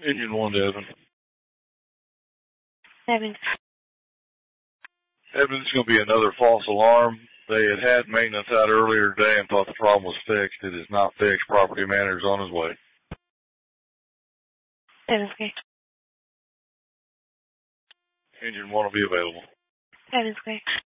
Engine 1 to Evan. Evan. Evan, it's going to be another false alarm. They had maintenance out earlier today and thought the problem was fixed. It is not fixed. Property manager's on his way. Evan, okay. Engine 1 will be available. Evan, okay.